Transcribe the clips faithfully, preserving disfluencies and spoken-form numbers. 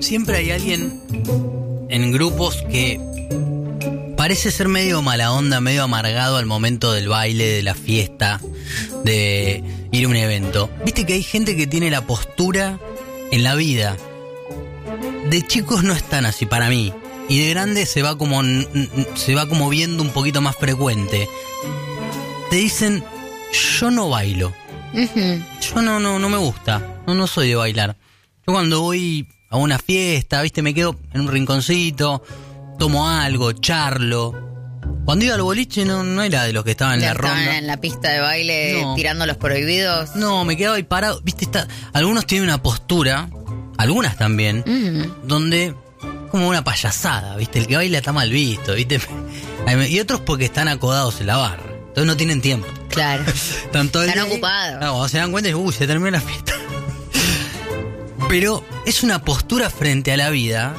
siempre hay alguien en grupos que parece ser medio mala onda, medio amargado al momento del baile, de la fiesta, de ir a un evento. Viste que hay gente que tiene la postura en la vida. De chicos no están así para mí. Y de grande se va como se va como viendo un poquito más frecuente. Te dicen, yo no bailo. Uh-huh. Yo no, no, no me gusta. No, no soy de bailar. Yo cuando voy a una fiesta, viste, me quedo en un rinconcito, tomo algo, charlo. Cuando iba al boliche no, no era de los que estaban en la ronda. ¿Estaban en la pista de baile no. tirando los prohibidos? No, me quedaba ahí parado. Viste, está, algunos tienen una postura, algunas también, uh-huh. donde como una payasada, viste, el que baila está mal visto, viste. Y otros porque están acodados en la barra. Entonces no tienen tiempo. Claro. Están, todo Están el día, ocupados. No, cuando se dan cuenta y uy, se terminó la fiesta. Pero es una postura frente a la vida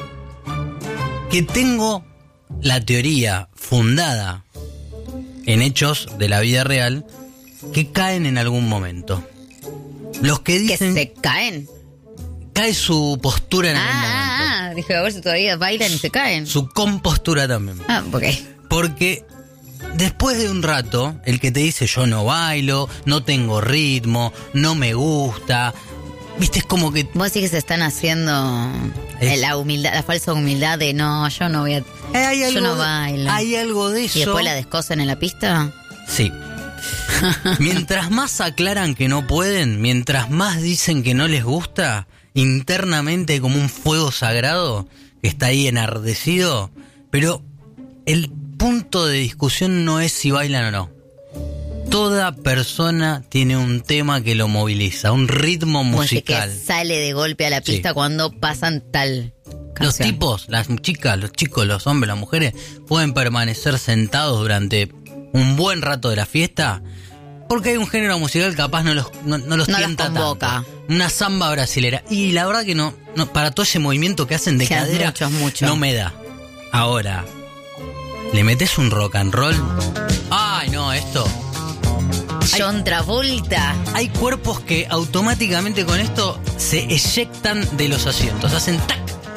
que tengo la teoría fundada en hechos de la vida real que caen en algún momento. Los que dicen... ¿Que se caen? Cae su postura en ah, algún momento. Ah, ah, dije, a ver si todavía bailan y se caen. Su compostura también. Ah, ok. Porque después de un rato, el que te dice yo no bailo, no tengo ritmo, no me gusta... Viste, es como que... Vos sí que se están haciendo es... la humildad, la falsa humildad de no, yo no voy a... Hay yo algo, no bailo. Hay algo de eso. ¿Y después la descosen en la pista? Sí. Mientras más aclaran que no pueden, mientras más dicen que no les gusta, internamente hay como un fuego sagrado que está ahí enardecido, pero el punto de discusión no es si bailan o no. Toda persona tiene un tema que lo moviliza, un ritmo musical. Que sale de golpe a la pista sí. cuando pasan tal canción. Los tipos, las chicas, los chicos, los hombres, las mujeres pueden permanecer sentados durante un buen rato de la fiesta porque hay un género musical capaz no los no, no los no tienta los convoca. Tanto. Una samba brasilera. Y la verdad que no, no para todo ese movimiento que hacen de que cadera mucho, mucho. no me da. Ahora, ¿le metes un rock and roll? Ay, no, esto... John Travolta. Hay cuerpos que automáticamente con esto se eyectan de los asientos, hacen tac.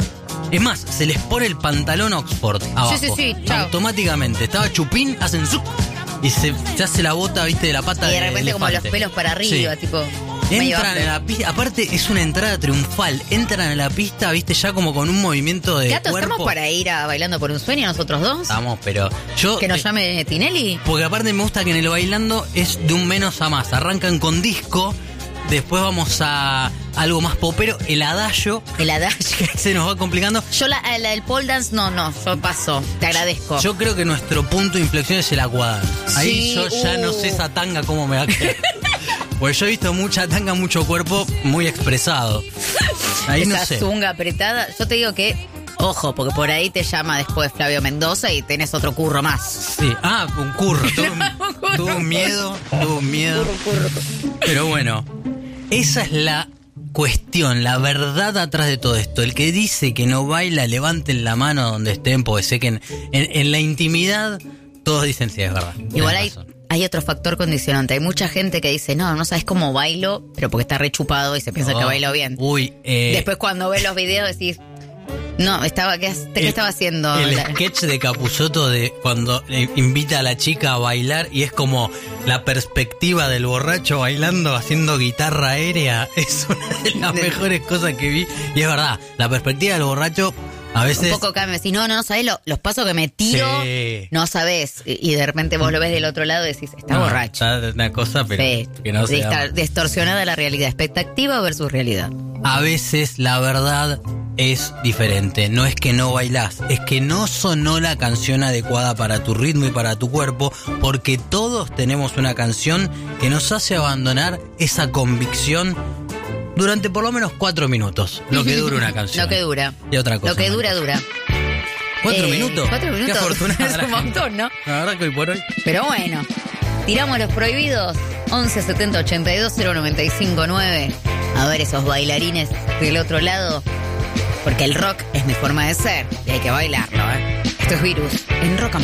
Es más, se les pone el pantalón Oxford abajo. Sí, sí, sí, chao. Automáticamente. Estaba chupín, hacen zuc y se, se hace la bota, viste, de la pata de Y de repente elefante. como los pelos para arriba, sí. tipo... Entran en la pista, aparte es una entrada triunfal, entran en la pista, viste, ya como con un movimiento de Gato, cuerpo. ¿estamos para ir a Bailando por un Sueño nosotros dos? Estamos, pero yo... ¿Que nos eh, llame Tinelli? Porque aparte me gusta que en el Bailando es de un menos a más, arrancan con disco, después vamos a algo más popero, el adagio. El adagio. Se nos va complicando. Yo la, la del pole dance, no, no, yo paso, te agradezco. Yo creo que nuestro punto de inflexión es el aquadance. Ahí sí, yo uh. ya no sé esa tanga cómo me va a quedar. Pues yo he visto mucha tanga, mucho cuerpo muy expresado. Ahí Esa no sé. zunga apretada. Yo te digo que, ojo, porque por ahí te llama después Flavio Mendoza y tenés otro curro más. Sí, ah, un curro. Tuvo un, tuvo un miedo, tuvo un miedo. Curro, curro. Pero bueno, esa es la cuestión, la verdad atrás de todo esto. El que dice que no baila, levanten la mano donde estén, porque sé que en, en, en la intimidad todos dicen sí, es verdad. Igual hay... Hay otro factor condicionante. Hay mucha gente que dice, no, no sabes cómo bailo, pero porque está rechupado y se piensa oh, que bailo bien. Uy, eh, Después cuando ves los videos decís, no, estaba ¿qué, ¿qué el, estaba haciendo? El la... sketch de Capusotto de cuando invita a la chica a bailar y es como la perspectiva del borracho bailando, haciendo guitarra aérea. Es una de las mejores cosas que vi. Y es verdad, la perspectiva del borracho... A veces... Un poco cambia, si no, no sabés lo, los pasos que me tiro, sí. no sabés. Y, y de repente vos lo ves del otro lado y decís, está no, borracho. Está una cosa, pero sí. que no se Está distorsionada la realidad, expectativa versus realidad. A veces la verdad es diferente. No es que no bailás, es que no sonó la canción adecuada para tu ritmo y para tu cuerpo, porque todos tenemos una canción que nos hace abandonar esa convicción durante por lo menos cuatro minutos, lo que dura una canción. Lo que dura. Y otra cosa. Lo que dura, dura. ¿Cuatro eh, minutos? Cuatro minutos. Qué afortunada. Es un montón, ¿no? La verdad que hoy por hoy. Pero bueno, tiramos los prohibidos. once setenta ochenta y dos cero noventa y cinco nueve. A ver esos bailarines del otro lado. Porque el rock es mi forma de ser y hay que bailarlo, ¿eh? Esto es Virus en Rock and